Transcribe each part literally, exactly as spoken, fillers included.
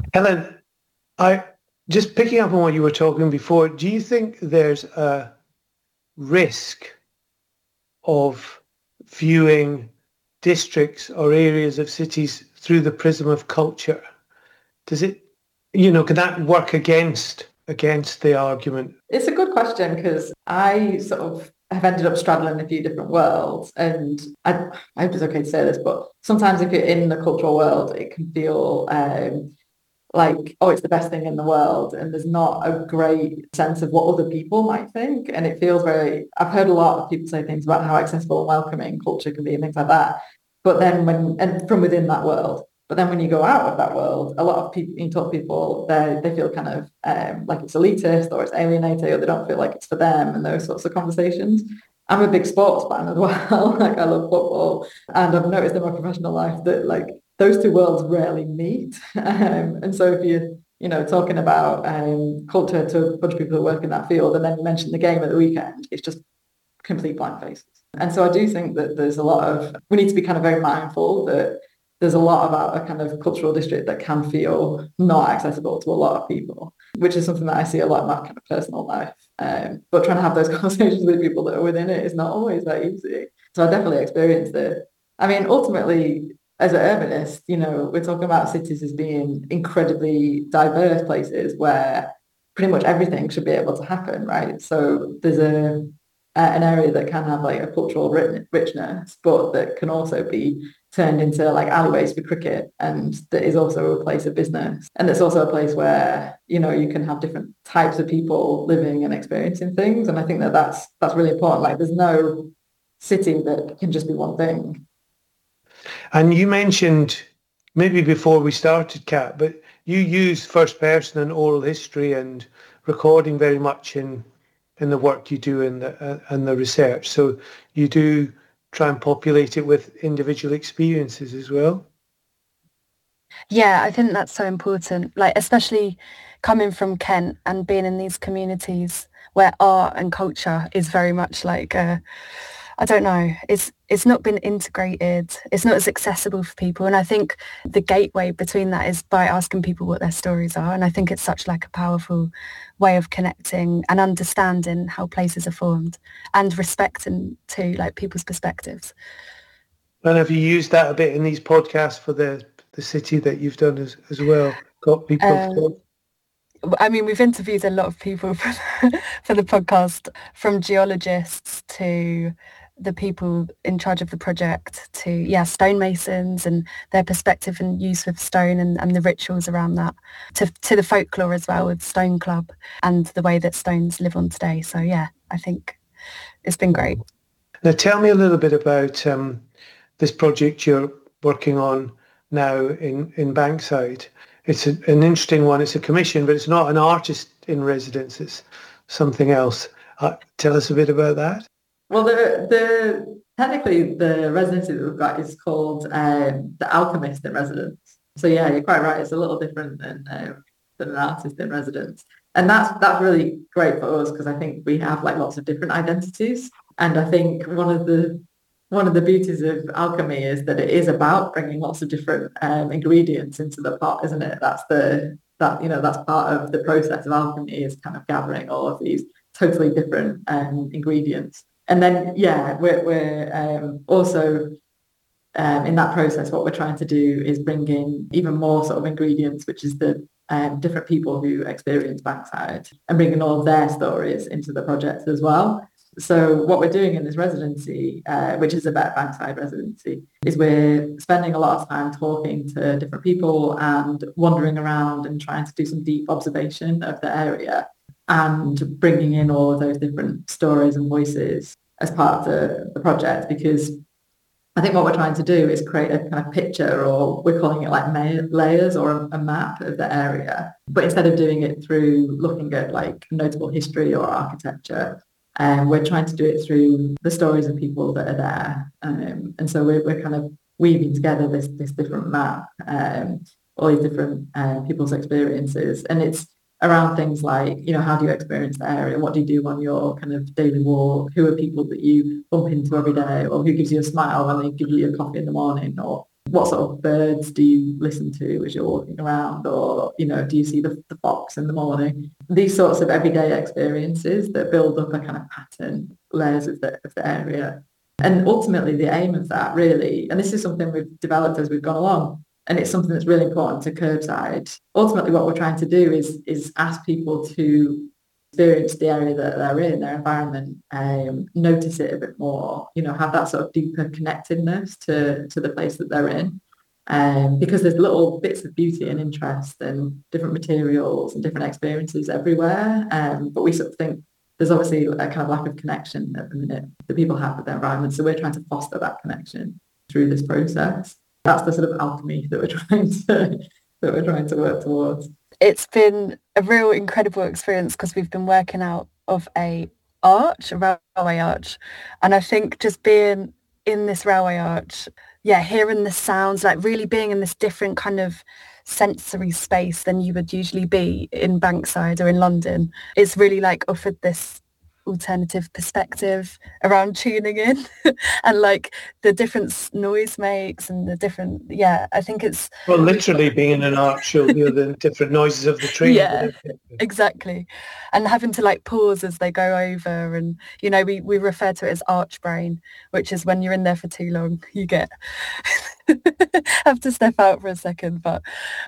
Helen, I just picking up on what you were talking before, do you think there's a risk of viewing districts or areas of cities through the prism of culture? Does it, you know, can that work against against the argument? It's a good question because I sort of have ended up straddling a few different worlds. And I, I hope it's okay to say this, but sometimes if you're in the cultural world, it can feel um, like, oh, it's the best thing in the world. And there's not a great sense of what other people might think. And it feels very, I've heard a lot of people say things about how accessible and welcoming culture can be and things like that. But then when, and from within that world, but then when you go out of that world, a lot of people, you talk to people, they they feel kind of um, like it's elitist or it's alienating or they don't feel like it's for them and those sorts of conversations. I'm a big sports fan as well. Like I love football, and I've noticed in my professional life that like those two worlds rarely meet. Um, and so if you're, you know, talking about um, culture to a bunch of people who work in that field, and then you mention the game at the weekend, it's just complete blank faces. And so I do think that there's a lot of, we need to be kind of very mindful that there's a lot about a kind of cultural district that can feel not accessible to a lot of people, which is something that I see a lot in my kind of personal life. Um, but trying to have those conversations with people that are within it is not always that easy. So I definitely experienced it. I mean, ultimately, as an urbanist, you know, we're talking about cities as being incredibly diverse places where pretty much everything should be able to happen, right? So there's a an area that can have like a cultural richness, but that can also be turned into like alleyways for cricket, and that is also a place of business, and it's also a place where you know you can have different types of people living and experiencing things. And I think that that's that's really important. Like there's no city that can just be one thing. And you mentioned maybe before we started, Kat, but you use first person and oral history and recording very much in in the work you do in the uh, and the research. So you do try and populate it with individual experiences as well. Yeah, I think that's so important. Like, especially coming from Kent and being in these communities where art and culture is very much like, uh, I don't know, it's it's not been integrated. It's not as accessible for people. And I think the gateway between that is by asking people what their stories are. And I think it's such like a powerful way of connecting and understanding how places are formed and respecting to like people's perspectives. And have you used that a bit in these podcasts for the the city that you've done as, as well? Got people to Um, talk? I mean, we've interviewed a lot of people for the, for the podcast, from geologists to the people in charge of the project to, yeah, stonemasons and their perspective and use of stone and, and the rituals around that, to, to the folklore as well with Stone Club and the way that stones live on today. So, yeah, I think it's been great. Now, tell me a little bit about um, this project you're working on now in, in Bankside. It's a, an interesting one. It's a commission, but it's not an artist in residence. It's something else. Uh, tell us a bit about that. Well, the the technically the residency that we've got is called um, the Alchemist in Residence. So yeah, you're quite right. It's a little different than um, than an artist in residence, and that's that's really great for us because I think we have like lots of different identities, and I think one of the one of the beauties of alchemy is that it is about bringing lots of different um, ingredients into the pot, isn't it? That's the that you know that's part of the process of alchemy is kind of gathering all of these totally different um, ingredients. And then, yeah, we're, we're um, also um, in that process, what we're trying to do is bring in even more sort of ingredients, which is the um, different people who experience Bankside and bringing all of their stories into the project as well. So what we're doing in this residency, uh, which is a Better Bankside residency, is we're spending a lot of time talking to different people and wandering around and trying to do some deep observation of the area and bringing in all of those different stories and voices as part of the, the project, because I think what we're trying to do is create a kind of picture, or we're calling it like layers or a, a map of the area. But instead of doing it through looking at like notable history or architecture, um, we're trying to do it through the stories of people that are there. Um, and so we're, we're kind of weaving together this this different map, um, all these different uh, people's experiences. And it's around things like, you know, how do you experience the area? What do you do on your kind of daily walk? Who are people that you bump into every day, or who gives you a smile when they give you a coffee in the morning, or what sort of birds do you listen to as you're walking around, or, you know, do you see the, the fox in the morning? These sorts of everyday experiences that build up a kind of pattern, layers of the, of the area. And ultimately the aim of that really, and this is something we've developed as we've gone along, and it's something that's really important to Curbside. Ultimately what we're trying to do is, is ask people to experience the area that they're in, their environment, um, notice it a bit more, you know, have that sort of deeper connectedness to, to the place that they're in. Um, because there's little bits of beauty and interest and different materials and different experiences everywhere. Um, but we sort of think there's obviously a kind of lack of connection at the minute that people have with their environment. So we're trying to foster that connection through this process. That's the sort of alchemy that we're trying to that we're trying to work towards. It's been a real incredible experience because we've been working out of a arch, a railway arch. And I think just being in this railway arch, yeah, hearing the sounds, like really being in this different kind of sensory space than you would usually be in Bankside or in London, it's really like offered this alternative perspective around tuning in and like the difference noise makes and the different, yeah, I think it's... Well, literally being in an arch shows you the different noises of the train. Yeah, exactly. And having to like pause as they go over, and, you know, we, we refer to it as arch brain, which is when you're in there for too long, you get... have to step out for a second. But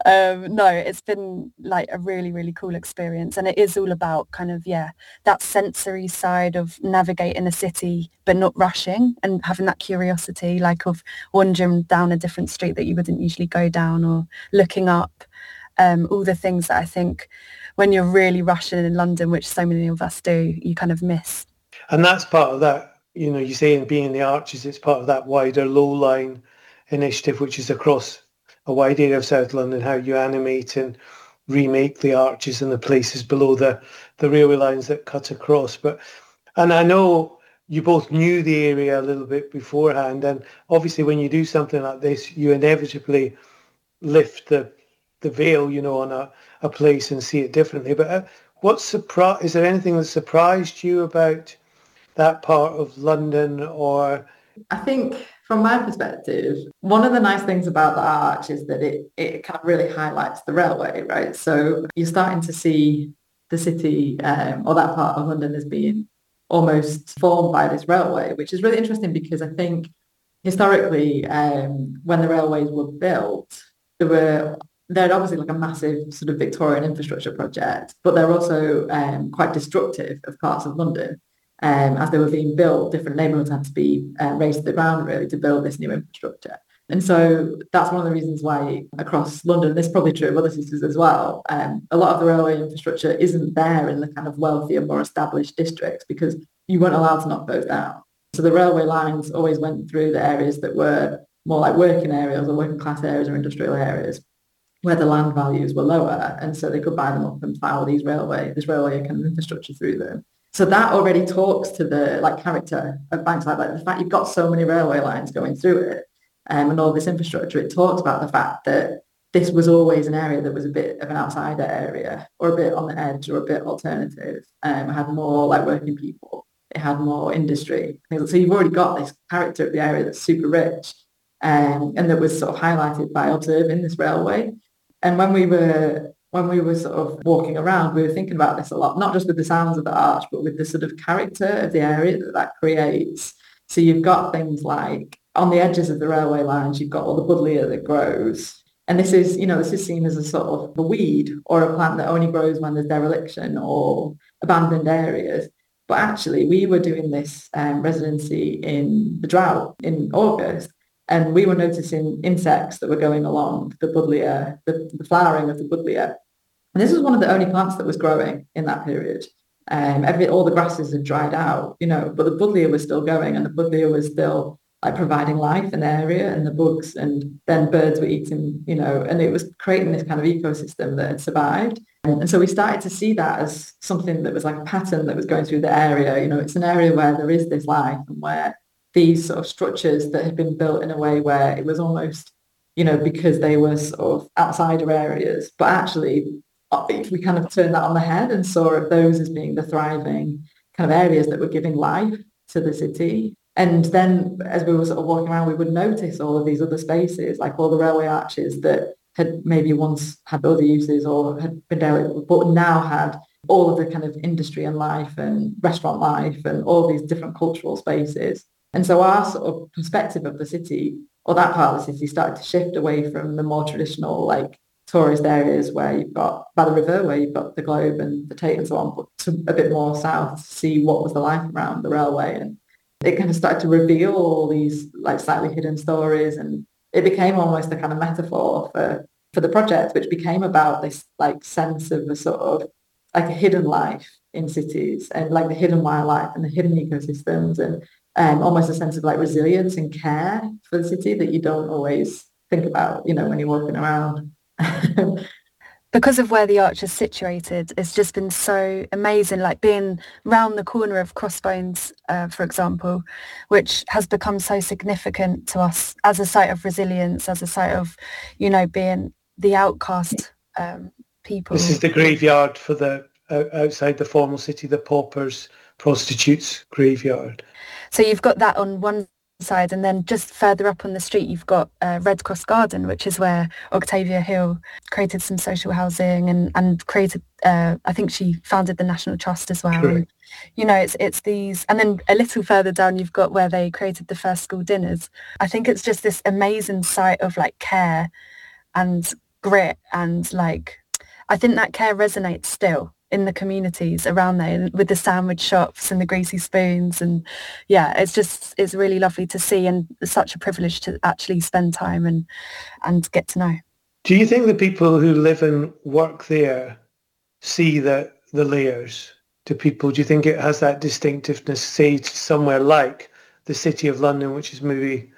um no, it's been like a really really cool experience, and it is all about kind of, yeah, that sensory side of navigating a city but not rushing, and having that curiosity, like of wandering down a different street that you wouldn't usually go down, or looking up, um all the things that I think when you're really rushing in London, which so many of us do, you kind of miss. And that's part of that, you know, you say in being in the arches, it's part of that wider low line initiative, which is across a wide area of South London, how you animate and remake the arches and the places below the, the railway lines that cut across. But, and I know you both knew the area a little bit beforehand, and obviously when you do something like this, you inevitably lift the the veil, you know, on a, a place and see it differently. But uh, what surprise, is there anything that surprised you about that part of London? Or I think from my perspective, one of the nice things about the arch is that it, it kind of really highlights the railway, right? So you're starting to see the city um, or that part of London as being almost formed by this railway, which is really interesting because I think historically, um, when the railways were built, there were they're obviously like a massive sort of Victorian infrastructure project, but they're also um, quite destructive of parts of London. Um, as they were being built, different neighbourhoods had to be uh, raised to the ground really to build this new infrastructure. And so that's one of the reasons why across London, this is probably true of other cities as well, um, a lot of the railway infrastructure isn't there in the kind of wealthier, more established districts because you weren't allowed to knock those down. So the railway lines always went through the areas that were more like working areas or working class areas or industrial areas where the land values were lower. And so they could buy them up and plough these railway, this railway kind of infrastructure through them. So that already talks to the like character of Bankside, like the fact you've got so many railway lines going through it um, and all this infrastructure. It talks about the fact that this was always an area that was a bit of an outsider area or a bit on the edge or a bit alternative. Um, it had more like working people. It had more industry. So you've already got this character of the area that's super rich um, and that was sort of highlighted by observing this railway. And when we were when we were sort of walking around, we were thinking about this a lot, not just with the sounds of the arch, but with the sort of character of the area that that creates. So you've got things like on the edges of the railway lines, you've got all the buddleia that grows. And this is, you know, this is seen as a sort of a weed or a plant that only grows when there's dereliction or abandoned areas. But actually, we were doing this um, residency in the drought in August. And we were noticing insects that were going along the buddleia, the, the flowering of the buddleia. And this was one of the only plants that was growing in that period. Um, every, all the grasses had dried out, you know, but the buddleia was still going, and the buddleia was still like providing life in the area, and the bugs, and then birds were eating, you know, and it was creating this kind of ecosystem that had survived. And, and so we started to see that as something that was like a pattern that was going through the area. You know, it's an area where there is this life and where these sort of structures that had been built in a way where it was almost, you know, because they were sort of outsider areas, but actually we kind of turned that on the head and saw those as being the thriving kind of areas that were giving life to the city. And then as we were sort of walking around, we would notice all of these other spaces, like all the railway arches that had maybe once had other uses or had been there, but now had all of the kind of industry and life and restaurant life and all these different cultural spaces. And so our sort of perspective of the city, or that part of the city, started to shift away from the more traditional, like, tourist areas where you've got by the river, where you've got the Globe and the Tate and so on, but to a bit more south to see what was the life around the railway. And it kind of started to reveal all these like slightly hidden stories, and it became almost a kind of metaphor for for the project, which became about this like sense of a sort of like a hidden life in cities, and like the hidden wildlife and the hidden ecosystems, and um, almost a sense of like resilience and care for the city that you don't always think about, you know, when you're walking around. Because of where the arch is situated, it's just been so amazing, like being round the corner of Crossbones, uh, for example, which has become so significant to us as a site of resilience, as a site of, you know, being the outcast um, people. This is the graveyard for the uh, outside the formal city, the paupers, prostitutes graveyard. So you've got that on one side, and then just further up on the street you've got uh, Red Cross Garden, which is where Octavia Hill created some social housing and and created uh, I think she founded the National Trust as well. And, you know, it's it's these, and then a little further down you've got where they created the first school dinners. I think it's just this amazing site of like care and grit, and like I think that care resonates still in the communities around there, with the sandwich shops and the greasy spoons. And yeah, it's just, it's really lovely to see, and such a privilege to actually spend time and and get to know. Do you think the people who live and work there see the the layers to people? Do you think it has that distinctiveness, say, to somewhere like the City of London, which is maybe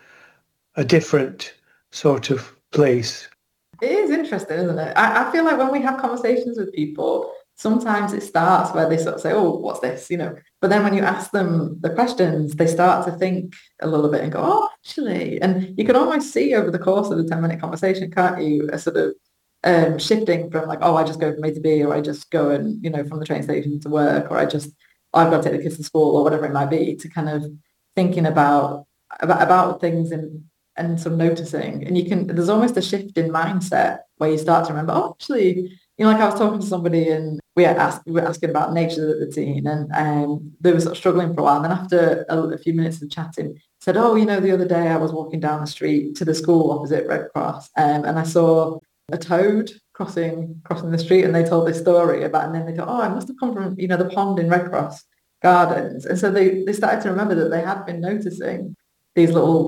a different sort of place? It is interesting, isn't it? I, I feel like when we have conversations with people, sometimes it starts where they sort of say, oh, what's this, you know? But then when you ask them the questions, they start to think a little bit and go, oh, actually. And you can almost see over the course of the ten-minute conversation, can't you, a sort of um, shifting from like, oh, I just go from A to B, or I just go and, you know, from the train station to work, or I just, oh, I've got to take the kids to school, or whatever it might be, to kind of thinking about about, about things and and sort of noticing. And you can, there's almost a shift in mindset where you start to remember, oh, actually, you know, like I was talking to somebody and we were, asked, we were asking about nature at the teen, and um, they were sort of struggling for a while. And then after a, a few minutes of chatting, said, oh, you know, the other day I was walking down the street to the school opposite Red Cross, um, and I saw a toad crossing crossing the street, and they told this story about, and then they thought, oh, I must have come from, you know, the pond in Red Cross Gardens. And so they, they started to remember that they had been noticing these little